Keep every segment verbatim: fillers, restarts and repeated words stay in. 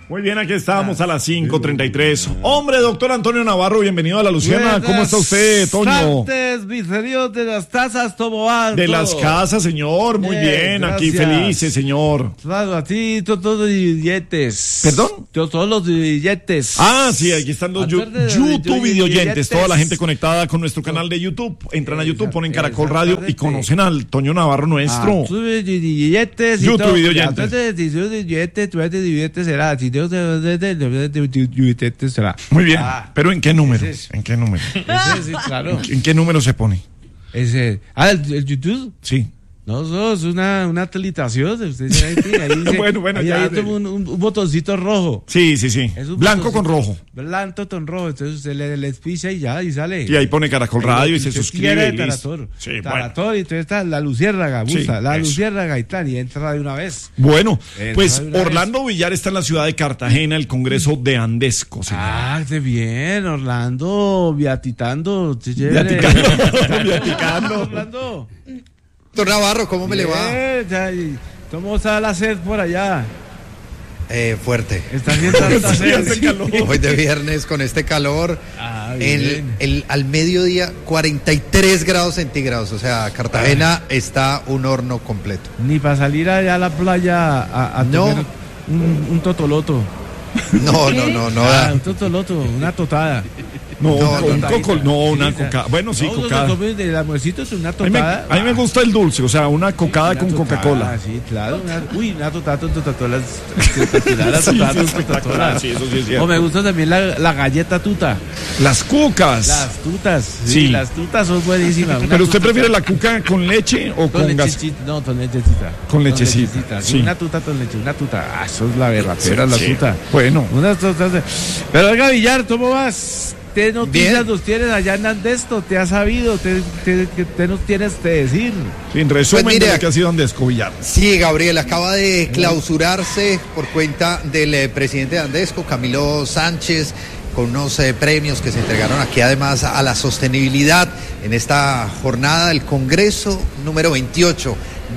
Muy bien, aquí estábamos a las cinco treinta y tres. Hombre, doctor Antonio Navarro, bienvenido a La Luciana. ¿Cómo está usted, Toño? Mis queridos de las casas, ¿cómo van? De las casas, señor. Muy bien, bien aquí felices, señor. Claro, a ti, todos los billetes. ¿Perdón? Todos los billetes. Ah, sí, aquí están los yu- YouTube videoyentes. Toda la gente conectada con nuestro canal de YouTube. Entran a YouTube, ponen Caracol Radio y conocen al Toño Navarro nuestro. YouTube videoyentes. YouTube videoyentes. Muy bien, ah, pero ¿en qué número? ¿En qué número? Ese, sí, claro. ¿En qué número se pone? Ese, ah, el, el YouTube. Sí. No, no, es una, una telitación. Usted ahí, ahí dice, bueno, bueno, ahí ya. Hay un, un, un botoncito rojo. Sí, sí, sí. Blanco con rojo. Blanco con rojo. Entonces usted le, le picha y ya, y sale. Y ahí pone Caracol Radio y se suscribe. Y Tarator. Sí, Tarator, bueno. Y entonces está la Luciérnaga, busca, sí, la eso. Luciérnaga y tal, y entra de una vez. Bueno, entra pues Orlando vez. Villar está en la ciudad de Cartagena, el congreso de Andesco. Señor. Ah, qué bien, Orlando, viatitando. Viaticando. Viaticando. Orlando. Doctor Navarro, ¿cómo me bien, le va? Ya, ¿cómo está la sed por allá? Eh, fuerte. Está haciendo tanta sed. Calor. Hoy de viernes con este calor. Ah, el, el, al mediodía cuarenta y tres grados centígrados. O sea, Cartagena ah. está un horno completo. Ni para salir allá a la playa a, a no. tener un, un totoloto. No, no, no, no. Ah, un totoloto, una totada. No, no, un coco, no, una cocada. Bueno, sí, no, cocada. El almuercito es una totada. A mí, me, a mí me gusta el dulce, o sea, una cocada sí, una con Coca-Cola. Ah, sí, claro. Una, uy, una totada con Coca-Cola. Sí, eso sí es cierto. O me gusta también la, la galleta tuta. Las cucas. Las tutas. Sí, sí. Las tutas son buenísimas. Pero usted prefiere la cuca con leche o con, con gas? No, con lechecita. Con lechecita. Con lechecita. Sí. Una tuta con leche, una tuta. Ah, eso es la berracera, sí, la sí. tuta. Bueno. Una tuta. Pero oiga, Villar, ¿cómo vas? ¿Qué noticias Bien. nos tienes allá en Andesco? ¿Te has sabido? ¿Te, te, te, te nos tienes que decir? En resumen pues mire, de lo que ha sido Andesco, Villar. Sí, Gabriel, acaba de clausurarse por cuenta del eh, presidente de Andesco, Camilo Sánchez, con unos eh, premios que se entregaron aquí además a la sostenibilidad en esta jornada del Congreso número veintiocho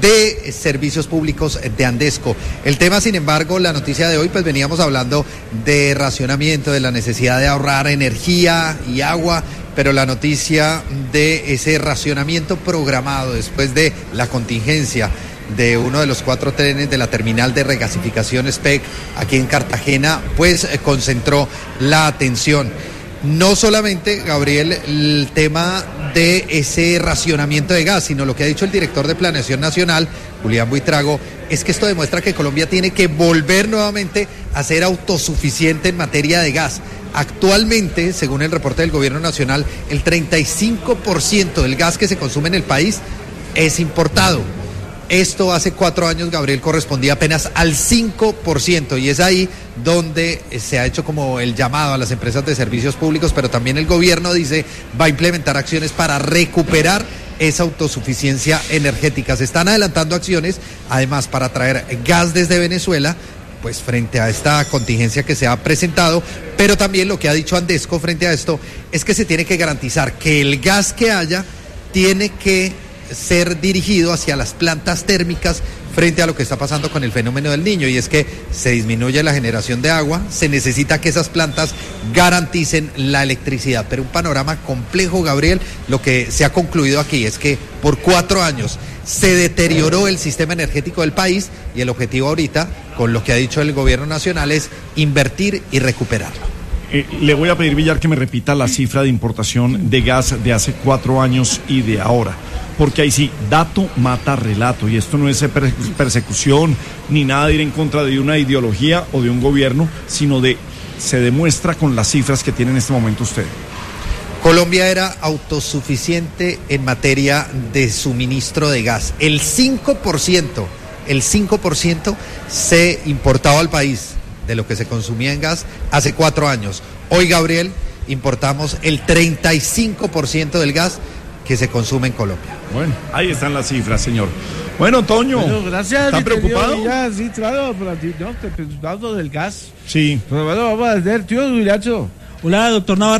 de Servicios Públicos de Andesco. El tema, sin embargo, la noticia de hoy, pues veníamos hablando de racionamiento, de la necesidad de ahorrar energía y agua, pero la noticia de ese racionamiento programado después de la contingencia de uno de los cuatro trenes de la terminal de regasificación S P E C aquí en Cartagena, pues eh, concentró la atención. No solamente, Gabriel, el tema de ese racionamiento de gas, sino lo que ha dicho el director de Planeación Nacional, Julián Buitrago, es que esto demuestra que Colombia tiene que volver nuevamente a ser autosuficiente en materia de gas. Actualmente, según el reporte del Gobierno Nacional, el treinta y cinco por ciento del gas que se consume en el país es importado. Esto hace cuatro años, Gabriel, correspondía apenas al cinco por ciento y es ahí donde se ha hecho como el llamado a las empresas de servicios públicos, pero también el gobierno dice va a implementar acciones para recuperar esa autosuficiencia energética. Se están adelantando acciones, además, para traer gas desde Venezuela, pues frente a esta contingencia que se ha presentado, pero también lo que ha dicho Andesco frente a esto es que se tiene que garantizar que el gas que haya tiene que ser dirigido hacia las plantas térmicas frente a lo que está pasando con el fenómeno del Niño, y es que se disminuye la generación de agua, se necesita que esas plantas garanticen la electricidad, pero un panorama complejo, Gabriel. Lo que se ha concluido aquí es que por cuatro años se deterioró el sistema energético del país y el objetivo ahorita, con lo que ha dicho el gobierno nacional, es invertir y recuperarlo. Eh, le voy a pedir, Villar, que me repita la cifra de importación de gas de hace cuatro años y de ahora. Porque ahí sí, dato mata relato, y esto no es persecución ni nada de ir en contra de una ideología o de un gobierno, sino de, se demuestra con las cifras que tiene en este momento usted. Colombia era autosuficiente en materia de suministro de gas. El cinco por ciento, el cinco por ciento se importaba al país de lo que se consumía en gas hace cuatro años. Hoy, Gabriel, importamos el treinta y cinco por ciento del gas que se consume en Colombia. Bueno, ahí están las cifras, señor. Bueno, Toño, bueno, gracias, ¿está preocupado? Ya, sí, claro, pero no, te preguntando del gas. Sí. Pero bueno, vamos a ver, tío Viracho. Hola, doctor Navarro.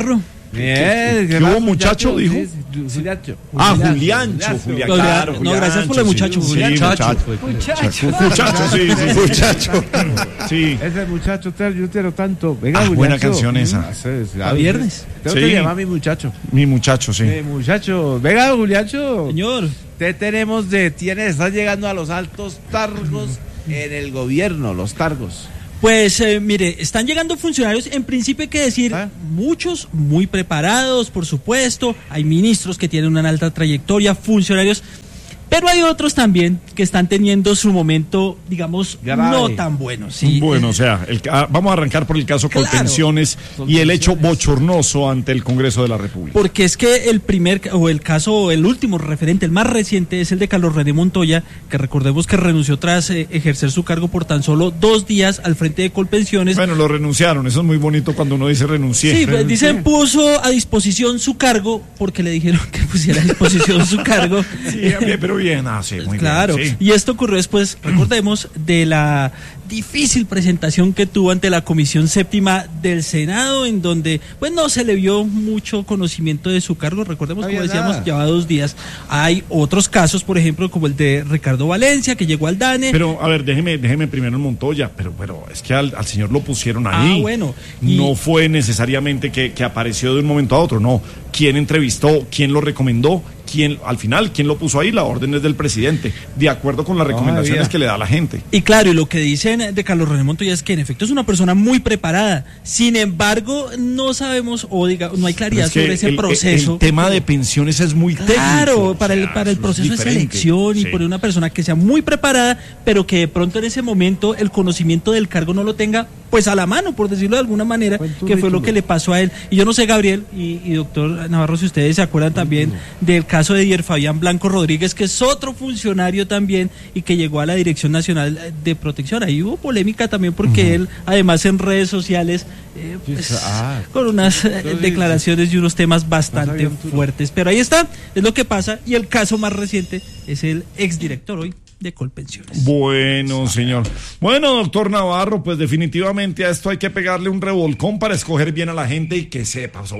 Bien, ¿Qué hubo, muchacho, dijo? Juliancho. Ah, Juliancho, Julián, No, claro, no, gracias por el muchacho, sí, Julián. sí, muchacho. Muchacho. Muchacho, sí, sí, muchacho. Sí. Ese muchacho, te- yo quiero tanto. Venga, Ah, Juliancho. buena canción esa. Mm, sí, sí, A viernes. Tengo Sí. que llamar a mi muchacho. Mi muchacho, sí. Mi muchacho. Venga, Juliancho. Señor, Te tenemos de, tienes, estás llegando a los altos cargos en el gobierno, los cargos. pues eh, mire, están llegando funcionarios, en principio hay que decir, ¿Ah? muchos muy preparados, por supuesto, hay ministros que tienen una alta trayectoria, funcionarios, pero hay otros también que están teniendo su momento, digamos, Grave. no tan bueno. ¿sí? Bueno, o sea, el, ah, vamos a arrancar por el caso Claro. Colpensiones y el hecho bochornoso ante el Congreso de la República. Porque es que el primer, o el caso, el último referente, el más reciente, es el de Carlos René Montoya, que recordemos que renunció tras eh, ejercer su cargo por tan solo dos días al frente de Colpensiones. Bueno, lo renunciaron, eso es muy bonito cuando uno dice renuncié. Sí, pues, dicen puso a disposición su cargo, porque le dijeron que pusiera a disposición su cargo. Sí, bien, pero bien, ah, sí, muy Claro, bien. Sí. y esto ocurrió después, recordemos, de la difícil presentación que tuvo ante la Comisión Séptima del Senado, en donde pues no se le vio mucho conocimiento de su cargo. Recordemos, No como había decíamos, nada. llevaba dos días. Hay otros casos, por ejemplo, como el de Ricardo Valencia, que llegó al DANE. Pero, a ver, déjeme, déjeme primero en Montoya, pero, pero es que al, al señor lo pusieron ahí. Ah, bueno, y- No fue necesariamente que, que apareció de un momento a otro, no. ¿Quién entrevistó? ¿Quién lo recomendó? ¿Quién, al final, quién lo puso ahí? La orden es del presidente, de acuerdo con las recomendaciones había. que le da la gente. Y claro, y lo que dicen de Carlos René Montoya es que en efecto es una persona muy preparada. Sin embargo, no sabemos, o diga, no hay Pero claridad es que sobre ese el, proceso. el tema de pensiones es muy técnico. Claro, o para el, sea, para el eso es proceso de diferente. selección y Sí. por una persona que sea muy preparada, pero que de pronto en ese momento el conocimiento del cargo no lo tenga pues a la mano, por decirlo de alguna manera, Buen que fue lo currículum. que le pasó a él. Y yo no sé, Gabriel y, y doctor Navarro, si ustedes se acuerdan también del caso de Dier Fabián Blanco Rodríguez, que es otro funcionario también y que llegó a la Dirección Nacional de Protección. Ahí hubo polémica también porque él, además en redes sociales, eh, pues, Ah. con unas eh, Entonces, declaraciones y unos temas bastante sabía, Arturo. fuertes. Pero ahí está, es lo que pasa. Y el caso más reciente es el exdirector hoy de Colpensiones. Bueno, señor. Bueno, doctor Navarro, pues definitivamente a esto hay que pegarle un revolcón para escoger bien a la gente y que sepa sobre